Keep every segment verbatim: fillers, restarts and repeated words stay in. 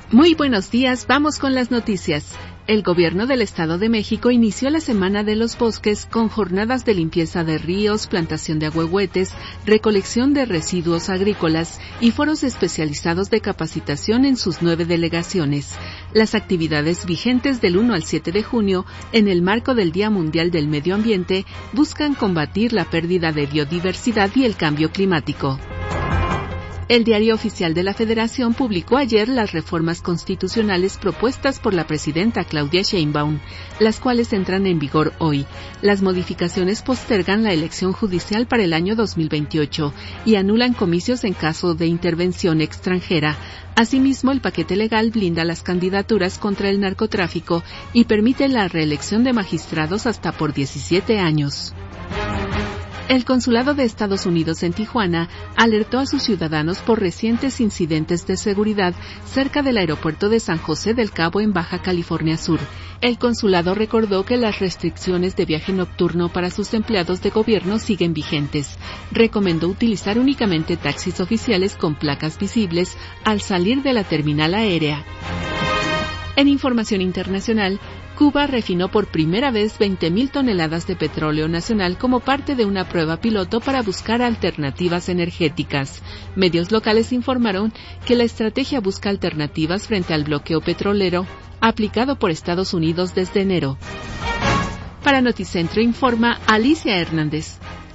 Muy buenos días, vamos con las noticias. El gobierno del Estado de México inició la Semana de los Bosques con jornadas de limpieza de ríos, plantación de ahuehuetes, recolección de residuos agrícolas y foros especializados de capacitación en sus nueve delegaciones. Las actividades vigentes del uno al siete de junio, en el marco del Día Mundial del Medio Ambiente, buscan combatir la pérdida de biodiversidad y el cambio climático. El Diario Oficial de la Federación publicó ayer las reformas constitucionales propuestas por la presidenta Claudia Sheinbaum, las cuales entran en vigor hoy. Las modificaciones postergan la elección judicial para el año dos mil veintiocho y anulan comicios en caso de intervención extranjera. Asimismo, el paquete legal blinda las candidaturas contra el narcotráfico y permite la reelección de magistrados hasta por diecisiete años. El Consulado de Estados Unidos en Tijuana alertó a sus ciudadanos por recientes incidentes de seguridad cerca del aeropuerto de San José del Cabo en Baja California Sur. El consulado recordó que las restricciones de viaje nocturno para sus empleados de gobierno siguen vigentes. Recomendó utilizar únicamente taxis oficiales con placas visibles al salir de la terminal aérea. En información internacional, Cuba refinó por primera vez veinte mil toneladas de petróleo nacional como parte de una prueba piloto para buscar alternativas energéticas. Medios locales informaron que la estrategia busca alternativas frente al bloqueo petrolero aplicado por Estados Unidos desde enero. Para Noticentro informa Alicia Hernández.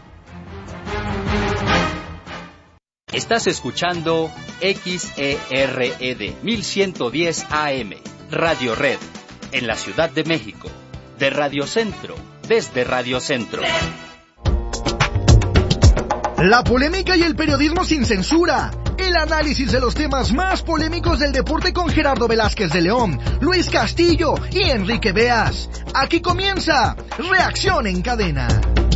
Estás escuchando X E R E D mil ciento diez A M, Radio Red. En la Ciudad de México, de Radio Centro, desde Radio Centro. La polémica y el periodismo sin censura. El análisis de los temas más polémicos del deporte con Gerardo Velázquez de León, Luis Castillo y Enrique Beas. Aquí comienza Reacción en Cadena.